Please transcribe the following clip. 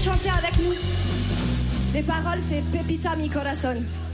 chanter avec nous. Les paroles, c'est Pepita mi corazón.